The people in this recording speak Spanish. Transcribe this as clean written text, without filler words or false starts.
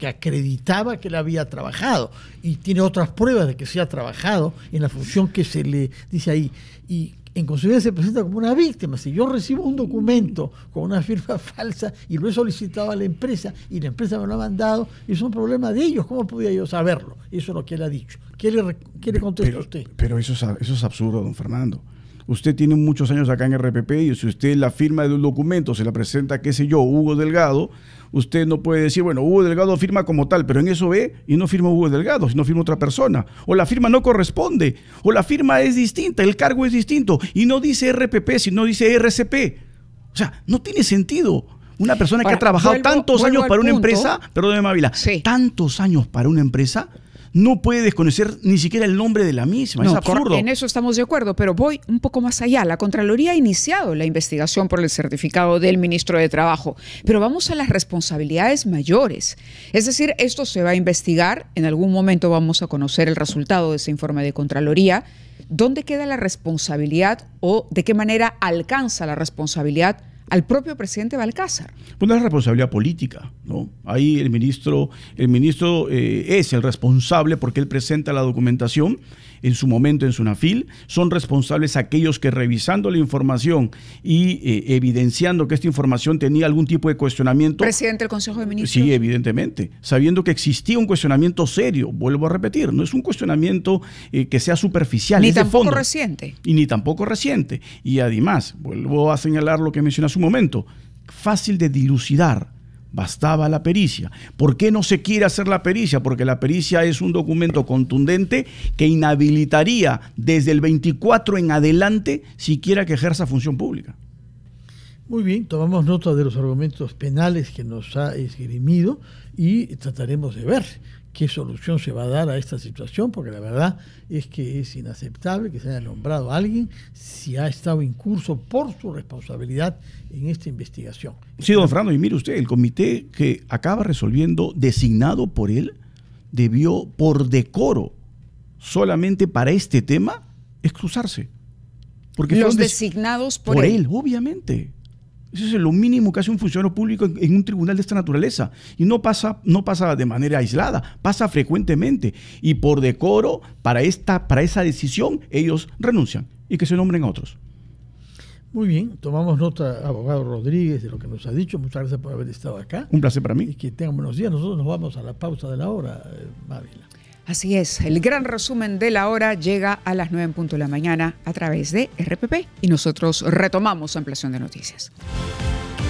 que acreditaba que él había trabajado y tiene otras pruebas de que se ha trabajado en la función que se le dice ahí. Y en consecuencia se presenta como una víctima. Si yo recibo un documento con una firma falsa y lo he solicitado a la empresa y la empresa me lo ha mandado, es un problema de ellos. ¿Cómo podía yo saberlo? Eso es lo que él ha dicho. ¿Qué le contesta usted? Pero eso es absurdo, don Fernando. Usted tiene muchos años acá en RPP y si usted la firma de un documento se la presenta, qué sé yo, Hugo Delgado, usted no puede decir, bueno, Hugo Delgado firma como tal, pero en eso ve y no firma Hugo Delgado, sino firma otra persona. O la firma no corresponde, o la firma es distinta, el cargo es distinto y no dice RPP, sino dice RCP. O sea, no tiene sentido. Una persona que ha trabajado tantos años para una empresa, perdóneme, Ávila, tantos años para una empresa, no puede desconocer ni siquiera el nombre de la misma. Es absurdo. En eso estamos de acuerdo, pero voy un poco más allá. La Contraloría ha iniciado la investigación por el certificado del ministro de Trabajo, pero vamos a las responsabilidades mayores. Es decir, esto se va a investigar, en algún momento vamos a conocer el resultado de ese informe de Contraloría. ¿Dónde queda la responsabilidad o de qué manera alcanza la responsabilidad al propio presidente Balcázar? Pues no es responsabilidad política, ¿no? Ahí el ministro es el responsable porque él presenta la documentación en su momento en Sunafil. Son responsables aquellos que revisando la información y evidenciando que esta información tenía algún tipo de cuestionamiento. ¿Presidente del Consejo de Ministros? Sí, evidentemente. Sabiendo que existía un cuestionamiento serio, vuelvo a repetir, no es un cuestionamiento que sea superficial. Ni tampoco reciente. Y ni tampoco reciente. Y además, vuelvo a señalar lo que mencioné hace un momento, fácil de dilucidar. Bastaba la pericia. ¿Por qué no se quiere hacer la pericia? Porque la pericia es un documento contundente que inhabilitaría desde el 24 en adelante siquiera que ejerza función pública. Muy bien, tomamos nota de los argumentos penales que nos ha esgrimido y trataremos de ver qué solución se va a dar a esta situación, porque la verdad es que es inaceptable que se haya nombrado a alguien si ha estado incurso por su responsabilidad en esta investigación. Sí, don Fernando, y mire usted, el comité que acaba resolviendo, designado por él, debió, por decoro, solamente para este tema, excusarse. Porque los designados por él. Obviamente. Eso es lo mínimo que hace un funcionario público en un tribunal de esta naturaleza. Y no pasa de manera aislada, pasa frecuentemente. Y por decoro, para esa decisión, ellos renuncian y que se nombren a otros. Muy bien, tomamos nota, abogado Rodríguez, de lo que nos ha dicho. Muchas gracias por haber estado acá. Un placer para mí. Y que tengan buenos días. Nosotros nos vamos a la pausa de la hora, Ávila. Así es, el gran resumen de la hora llega a las 9 en punto de la mañana a través de RPP y nosotros retomamos Ampliación de Noticias.